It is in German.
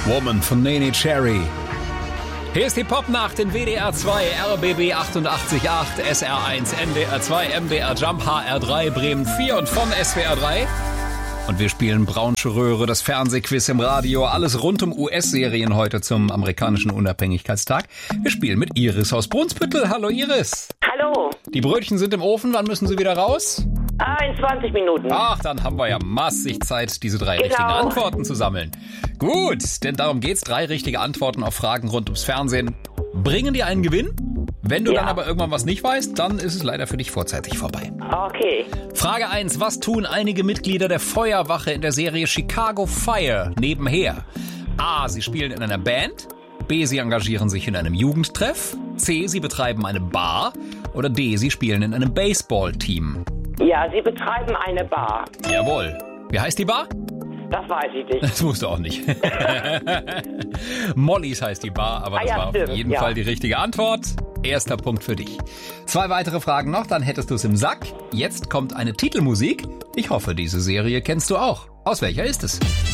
Woman von Neneh Cherry. Hier ist die Popnacht in WDR 2, RBB 88.8, SR1, NDR 2, MDR Jump, HR3, Bremen 4 und von SWR 3. Und wir spielen Braunsche Röhre, das Fernsehquiz im Radio, alles rund um US-Serien heute zum amerikanischen Unabhängigkeitstag. Wir spielen mit Iris aus Brunsbüttel. Hallo Iris. Hallo. Die Brötchen sind im Ofen, wann müssen sie wieder raus? In 20 Minuten. Ach, dann haben wir ja massig Zeit, diese 3 richtigen Antworten zu sammeln. Gut, denn darum geht's. 3 richtige Antworten auf Fragen rund ums Fernsehen bringen dir einen Gewinn. Wenn du dann aber irgendwann was nicht weißt, dann ist es leider für dich vorzeitig vorbei. Okay. Frage 1. Was tun einige Mitglieder der Feuerwache in der Serie Chicago Fire nebenher? A. Sie spielen in einer Band. B. Sie engagieren sich in einem Jugendtreff. C. Sie betreiben eine Bar. Oder D. Sie spielen in einem Baseballteam. Ja, Sie betreiben eine Bar. Jawohl. Wie heißt die Bar? Das weiß ich nicht. Das wusste auch nicht. Mollys heißt die Bar, aber das war auf jeden Fall die richtige Antwort. Erster Punkt für dich. 2 weitere Fragen noch, dann hättest du es im Sack. Jetzt kommt eine Titelmusik. Ich hoffe, diese Serie kennst du auch. Aus welcher ist es?